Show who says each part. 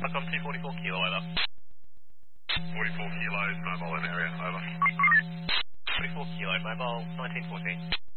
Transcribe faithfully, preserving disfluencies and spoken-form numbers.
Speaker 1: Welcome two forty-four kilo, over.
Speaker 2: forty-four kilos, mobile in area, over.
Speaker 1: forty-four kilo, mobile, nineteen fourteen.